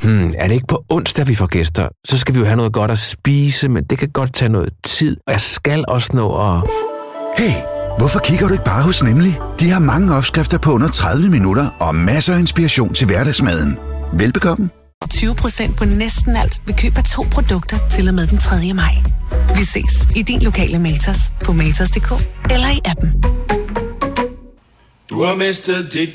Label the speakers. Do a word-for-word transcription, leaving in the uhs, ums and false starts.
Speaker 1: Hmm, er det ikke på onsdag, vi får gæster? Så skal vi jo have noget godt at spise, men det kan godt tage noget tid. Og jeg skal også nå at...
Speaker 2: Hey, hvorfor kigger du ikke bare hos Nemlig? De har mange opskrifter på under tredive minutter og masser af inspiration til hverdagsmaden. Velbekomme.
Speaker 3: tyve procent på næsten alt ved køb af to produkter til og med den tredje maj. Vi ses i din lokale Matas på matas punktum d k eller i appen.
Speaker 4: Du har mistet dit